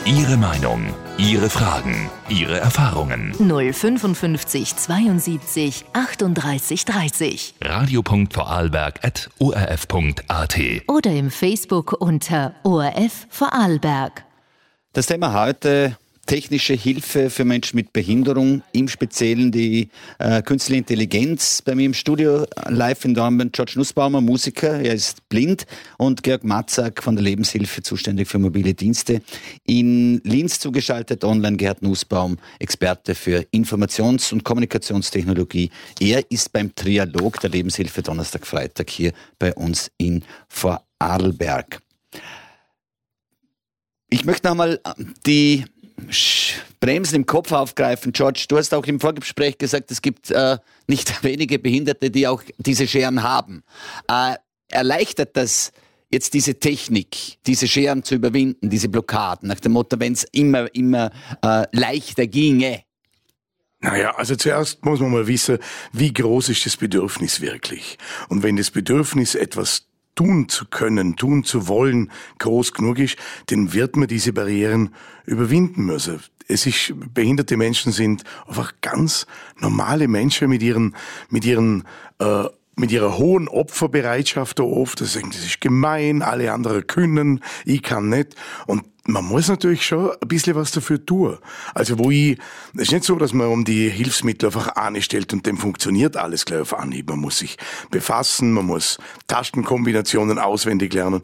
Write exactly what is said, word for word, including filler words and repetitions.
Ihre Meinung, Ihre Fragen, Ihre Erfahrungen. null fünfundfünfzig zweiundsiebzig achtunddreißig dreißig radio punkt vorarlberg at o r f punkt a t oder im Facebook unter O R F Vorarlberg. Das Thema heute: technische Hilfe für Menschen mit Behinderung, im Speziellen die äh, künstliche Intelligenz. Bei mir im Studio live in Dornbirn George Nussbaumer, Musiker, er ist blind, und Georg Matzak von der Lebenshilfe, zuständig für mobile Dienste. In Linz zugeschaltet online Gerhard Nussbaum, Experte für Informations- und Kommunikationstechnologie. Er ist beim Trialog der Lebenshilfe Donnerstag, Freitag hier bei uns in Vorarlberg. Ich möchte nochmal die Bremsen im Kopf aufgreifen. George, du hast auch im Vorgespräch gesagt, es gibt äh, nicht wenige Behinderte, die auch diese Scheren haben. Äh, erleichtert das jetzt diese Technik, diese Scheren zu überwinden, diese Blockaden, nach dem Motto, wenn es immer, immer äh, leichter ginge? Naja, also zuerst muss man mal wissen, wie groß ist das Bedürfnis wirklich? Und wenn das Bedürfnis, etwas tun zu können, tun zu wollen, groß genug ist, dann wird man diese Barrieren überwinden müssen. Es ist, behinderte Menschen sind einfach ganz normale Menschen mit ihren, mit ihren, äh, mit ihrer hohen Opferbereitschaft da oft. Das ist gemein, alle anderen können, ich kann nicht. Und man muss natürlich schon ein bisschen was dafür tun. Also wo ich, es ist nicht so, dass man um die Hilfsmittel einfach anstellt und dann funktioniert alles gleich auf Anhieb. Man muss sich befassen, man muss Tastenkombinationen auswendig lernen.